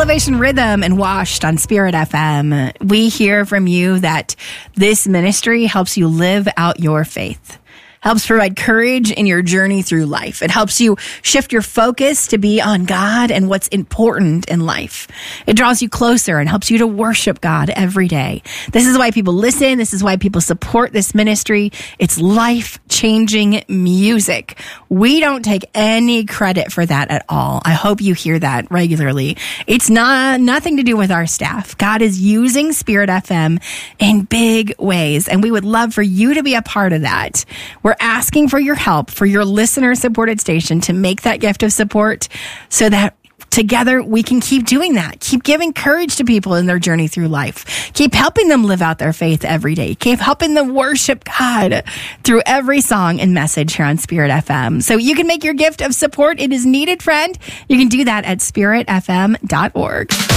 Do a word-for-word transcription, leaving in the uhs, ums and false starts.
Elevation Rhythm and Washed on Spirit F M. We hear from you that this ministry helps you live out your faith, helps provide courage in your journey through life. It helps you shift your focus to be on God and what's important in life. It draws you closer and helps you to worship God every day. This is why people listen. This is why people support this ministry. It's life-changing music. We don't take any credit for that at all. I hope you hear that regularly. It's not nothing to do with our staff. God is using Spirit F M in big ways, and we would love for you to be a part of that. We're asking for your help for your listener-supported station to make that gift of support so that together we can keep doing that. Keep giving courage to people in their journey through life. Keep helping them live out their faith every day. Keep helping them worship God through every song and message here on Spirit F M. So you can make your gift of support. It is needed, friend. You can do that at spirit f m dot org.